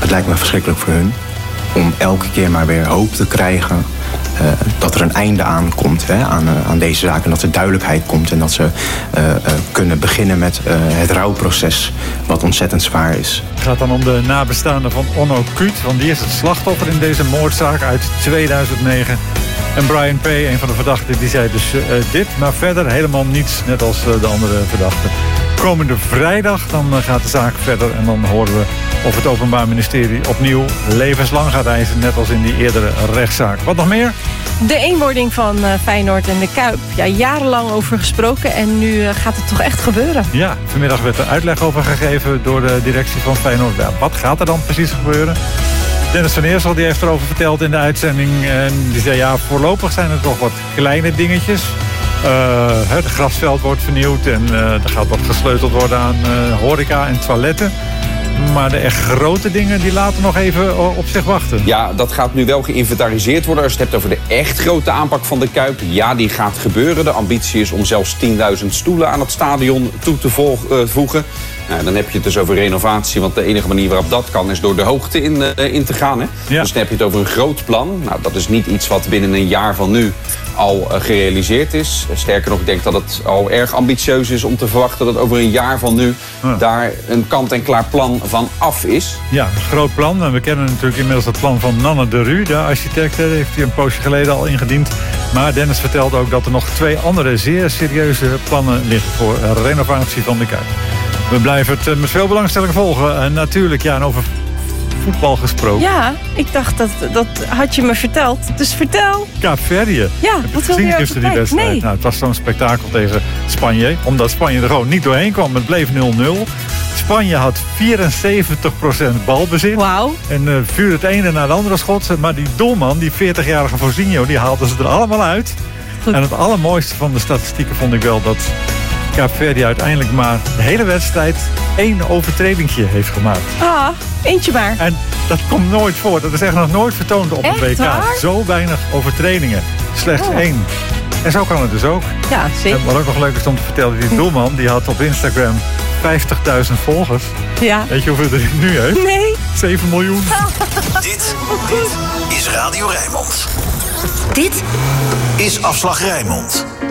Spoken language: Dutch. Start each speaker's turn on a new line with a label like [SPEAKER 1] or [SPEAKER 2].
[SPEAKER 1] Het lijkt me verschrikkelijk voor hun. Om elke keer maar weer hoop te krijgen dat er een einde aankomt aan deze zaak. En dat er duidelijkheid komt. En dat ze kunnen beginnen met het rouwproces. Wat ontzettend zwaar is.
[SPEAKER 2] Het gaat dan om de nabestaanden van Onno Kuut. Want die is het slachtoffer in deze moordzaak uit 2009. En Brian P., een van de verdachten, die zei dus dit. Maar verder helemaal niets, net als de andere verdachten. Komende vrijdag dan gaat de zaak verder. En dan horen we of het Openbaar Ministerie opnieuw levenslang gaat eisen. Net als in die eerdere rechtszaak. Wat nog meer?
[SPEAKER 3] De eenwording van Feyenoord en de Kuip. Ja, jarenlang over gesproken en nu gaat het toch echt gebeuren.
[SPEAKER 2] Ja, vanmiddag werd er uitleg over gegeven door de directie van Feyenoord. Ja, wat gaat er dan precies gebeuren? Dennis van Eersel die heeft erover verteld in de uitzending. En die zei, ja, voorlopig zijn er toch wat kleine dingetjes. Het grasveld wordt vernieuwd en er gaat wat gesleuteld worden aan horeca en toiletten. Maar de echt grote dingen die laten nog even op zich wachten.
[SPEAKER 4] Ja, dat gaat nu wel geïnventariseerd worden. Als je het hebt over de echt grote aanpak van de Kuip. Ja, die gaat gebeuren. De ambitie is om zelfs 10.000 stoelen aan het stadion toe te voegen. Nou, dan heb je het dus over renovatie. Want de enige manier waarop dat kan is door de hoogte in te gaan. Hè? Ja. Dus dan heb je het over een groot plan. Nou, dat is niet iets wat binnen een jaar van nu al gerealiseerd is. Sterker nog, ik denk dat het al erg ambitieus is om te verwachten dat over een jaar van nu daar een kant-en-klaar plan van af is.
[SPEAKER 2] Ja, een groot plan. En we kennen natuurlijk inmiddels het plan van Nanne de Ru, de architect. Heeft hij een poosje geleden al ingediend. Maar Dennis vertelde ook dat er nog 2 andere zeer serieuze plannen liggen voor renovatie van de Kuip. We blijven het met veel belangstelling volgen. En natuurlijk, ja, en over voetbal gesproken.
[SPEAKER 3] Ja, ik dacht dat had je me verteld. Dus vertel.
[SPEAKER 2] Kaapverdië.
[SPEAKER 3] Ja,
[SPEAKER 2] wat wil je gisteren die wedstrijd? Nee. Nou, het was zo'n spektakel tegen Spanje. Omdat Spanje er gewoon niet doorheen kwam. Het bleef 0-0. Spanje had 74% balbezit.
[SPEAKER 3] Wauw.
[SPEAKER 2] En vuurde het ene naar de andere schot. Maar die doelman, die 40-jarige Fosinho, die haalden ze er allemaal uit. Goed. En het allermooiste van de statistieken vond ik wel dat Kaapverdië uiteindelijk maar de hele wedstrijd 1 overtredingje heeft gemaakt.
[SPEAKER 3] Ah, eentje maar.
[SPEAKER 2] En dat komt nooit voor. Dat is echt nog nooit vertoond op een WK.
[SPEAKER 3] Waar?
[SPEAKER 2] Zo weinig overtredingen. Slechts 1. En zo kan het dus ook.
[SPEAKER 3] Ja, zeker.
[SPEAKER 2] En wat ook nog leuk is om te vertellen, die doelman die had op Instagram 50.000 volgers.
[SPEAKER 3] Ja.
[SPEAKER 2] Weet je hoeveel er nu heeft?
[SPEAKER 3] Nee.
[SPEAKER 2] 7 miljoen.
[SPEAKER 5] Dit is Radio Rijnmond.
[SPEAKER 6] Dit
[SPEAKER 5] is Afslag Rijnmond.